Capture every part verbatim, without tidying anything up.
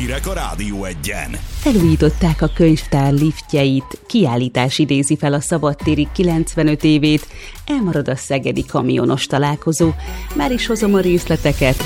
hírek a Rádió Egyen. Felújították a könyvtár liftjeit, kiállítás idézi fel a szabadtéri kilencvenöt évét, elmarad a szegedi kamionos találkozó. Már is hozom a részleteket.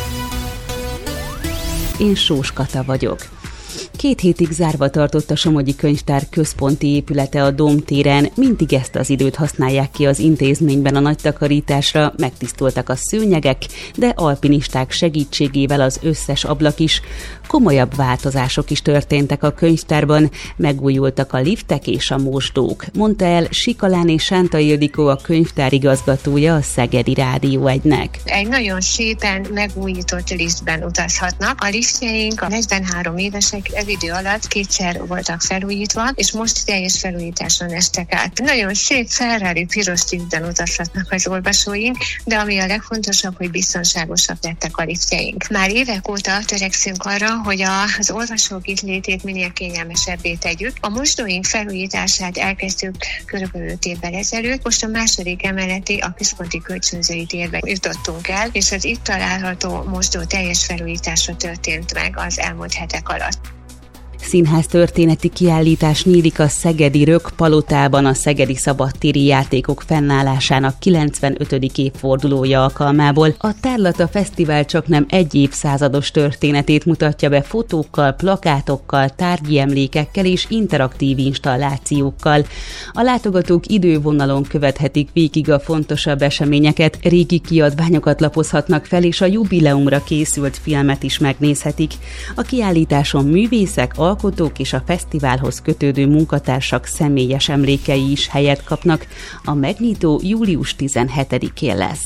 Én Sós Kata vagyok. Két hétig zárva tartott a Somogyi Könyvtár központi épülete a Dóm téren, mindig ezt az időt használják ki az intézményben a nagy takarításra, megtisztultak a szőnyegek, de alpinisták segítségével az összes ablak is. Komolyabb változások is történtek a könyvtárban, megújultak a liftek és a mosdók, mondta el Sikaláné Sánta Ildikó, a könyvtár igazgatója a Szegedi Rádió egynek. Egy nagyon szépen megújított liftben utazhatnak. A liftjeink a negyvenhárom évesek ez idő alatt kétszer voltak felújítva, és most teljes felújításon estek át. Nagyon szép Ferrari piros liftben utazhatnak az olvasóink, de ami a legfontosabb, hogy biztonságosabb lettek a liftjeink. Már évek óta törekszünk arra, hogy az olvasók itt létét minél kényelmesebbé tegyük. A mosdóink felújítását elkezdtük körülbelül öt évvel ezelőtt, most a második emeleti, a központi kölcsönzői térbe jutottunk el, és az itt található mosdó teljes felújítása történt meg az elmúlt hetek alatt. Színház történeti kiállítás nyílik a Szegedi Rökpalotában a Szegedi Szabadtéri Játékok fennállásának kilencvenötödik évfordulója alkalmából. A Tárlata Fesztivál csaknem egy évszázados történetét mutatja be fotókkal, plakátokkal, tárgyi emlékekkel és interaktív installációkkal. A látogatók idővonalon követhetik végig a fontosabb eseményeket, régi kiadványokat lapozhatnak fel, és a jubileumra készült filmet is megnézhetik. A kiállításon művészek, alkotók és a fesztiválhoz kötődő munkatársak személyes emlékei is helyet kapnak. A megnyitó július tizenhetedikén lesz.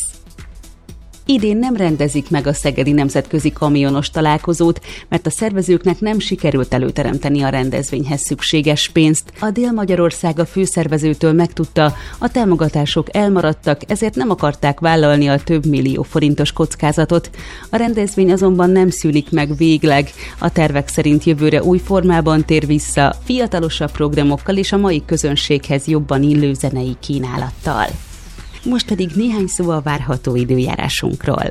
Idén nem rendezik meg a Szegedi Nemzetközi Kamionos Találkozót, mert a szervezőknek nem sikerült előteremteni a rendezvényhez szükséges pénzt. A Dél-Magyarország a főszervezőtől megtudta, a támogatások elmaradtak, ezért nem akarták vállalni a több millió forintos kockázatot. A rendezvény azonban nem szűnik meg végleg. A tervek szerint jövőre új formában tér vissza, fiatalosabb programokkal és a mai közönséghez jobban illő zenei kínálattal. Most pedig néhány szó a várható időjárásunkról.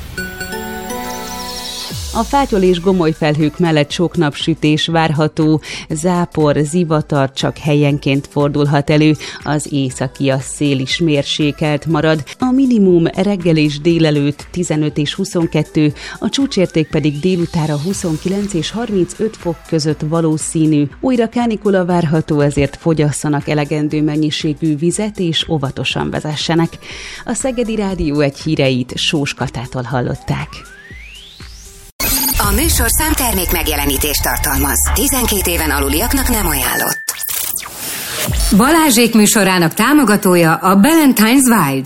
A fátyol és gomoly felhők mellett sok napsütés várható, zápor, zivatar csak helyenként fordulhat elő, az északi a szél is mérsékelt marad, a minimum reggel és délelőtt tizenöt és huszonkettő, a csúcsérték pedig délutára huszonkilenc és harmincöt fok között valószínű. Újra kánikula várható, ezért fogyasszanak elegendő mennyiségű vizet és óvatosan vezessenek. A Szegedi Rádió egy híreit Sós Katától hallották. A műsorszám termék megjelenítést tartalmaz. tizenkét éven aluliaknak nem ajánlott. Balázsék műsorának támogatója a Ballantine's Wild.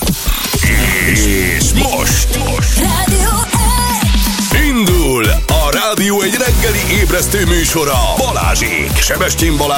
És most, most. Rádió egy. Indul a Rádió egy reggeli ébresztő műsora. Balázsék, Sebestyén Balázs